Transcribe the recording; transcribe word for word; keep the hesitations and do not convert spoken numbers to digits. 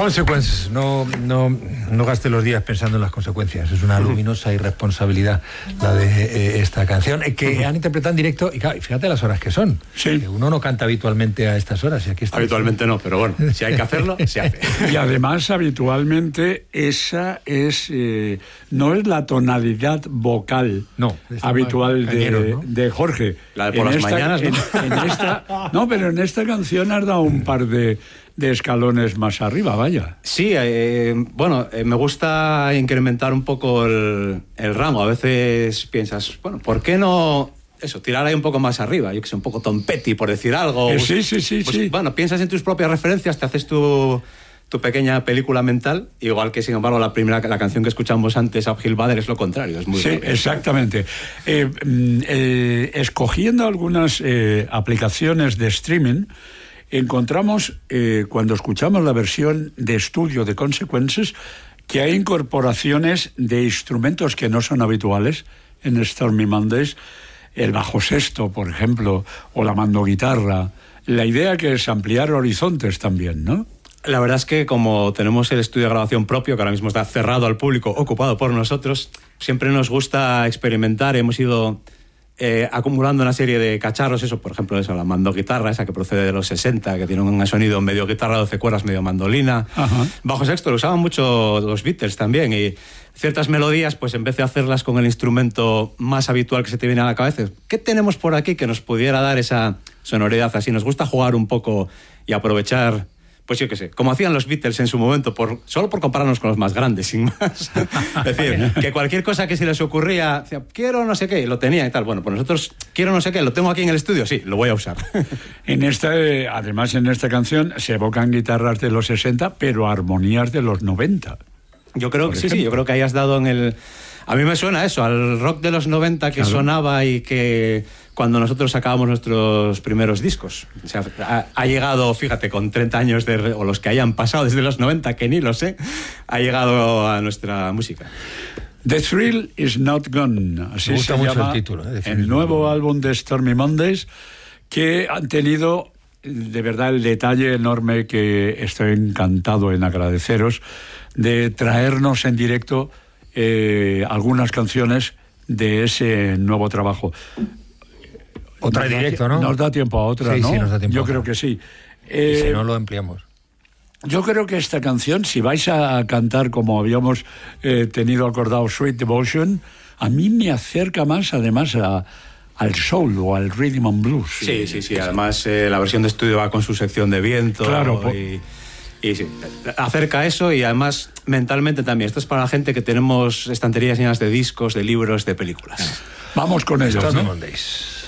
Consequences. No, no, no gaste los días pensando en las consecuencias. Es una luminosa irresponsabilidad la de eh, esta canción, eh, que han interpretado en directo. Y claro, fíjate las horas que son. Sí. Que uno no canta habitualmente a estas horas. Y aquí está. Habitualmente no, pero bueno, si hay que hacerlo, se hace. Y además, habitualmente, esa es eh, no es la tonalidad vocal no, habitual cañero, de, ¿no? de Jorge. La de por en las esta, mañanas, ¿no? En, en esta, no, pero en esta canción has dado un par de, de escalones más arriba, vaya. Sí, eh, bueno, eh, me gusta incrementar un poco el, el rango. A veces piensas, bueno, ¿por qué no eso, tirar ahí un poco más arriba? Yo que sé, un poco Tom Petty, por decir algo. Eh, sí, sí, sí, pues, sí. Bueno, piensas en tus propias referencias, te haces tu, tu pequeña película mental, igual que, sin embargo, la primera la canción que escuchamos antes, Uphill Bather, es lo contrario. Es muy sí, rápido. Exactamente. Eh, eh, escogiendo algunas eh, aplicaciones de streaming, encontramos, eh, cuando escuchamos la versión de estudio de Consequences, que hay incorporaciones de instrumentos que no son habituales en Stormy Mondays, el bajo sexto, por ejemplo, o la mandoguitarra. La idea que es ampliar horizontes también, ¿no? La verdad es que como tenemos el estudio de grabación propio, que ahora mismo está cerrado al público, ocupado por nosotros, siempre nos gusta experimentar. Hemos ido eh, acumulando una serie de cacharros, eso, por ejemplo, eso, la mandoguitarra, esa que procede de los sesenta, que tiene un sonido medio guitarra, doce cuerdas, medio mandolina. Ajá. Bajo sexto lo usaban mucho los Beatles también, y ciertas melodías, pues en vez de hacerlas con el instrumento más habitual que se te viene a la cabeza, ¿qué tenemos por aquí que nos pudiera dar esa sonoridad así? Nos gusta jugar un poco y aprovechar, pues yo qué sé, como hacían los Beatles en su momento, por, solo por compararnos con los más grandes, sin más. Es decir, que cualquier cosa que se les ocurría, decía, quiero no sé qué, lo tenía y tal. Bueno, pues nosotros, quiero no sé qué, lo tengo aquí en el estudio, sí, lo voy a usar. En esta, eh, además, en esta canción se evocan guitarras de los sesenta, pero armonías de los noventa. Yo creo que sí, sí, yo creo que ahí has dado en el... A mí me suena eso, al rock de los noventa que claro. sonaba y que cuando nosotros sacábamos nuestros primeros discos. O sea, ha, ha llegado, fíjate, con treinta años, de, o los que hayan pasado desde los noventa, que ni lo sé, ha llegado a nuestra música. The Thrill is Not Gone, así me gusta se mucho llama el título, ¿eh? el nuevo álbum de Stormy Mondays, que han tenido, de verdad, el detalle enorme que estoy encantado en agradeceros, de traernos en directo eh, algunas canciones de ese nuevo trabajo. Otra en directo, ¿no? Nos da tiempo a otra, sí, ¿no? Sí, nos da tiempo. Yo a creo que sí. Eh, y si eh, no, lo empleamos. Yo creo que esta canción, si vais a cantar como habíamos eh, tenido acordado, Sweet Devotion, a mí me acerca más, además, a, al soul o al rhythm and blues. Sí, sí, sí. Además, eh, la versión de estudio va con su sección de viento. Claro. Y, y sí, acerca eso, y además mentalmente también. Esto es para la gente que tenemos estanterías llenas de discos, de libros, de películas. Vamos con ellos, ¿no? Mondays.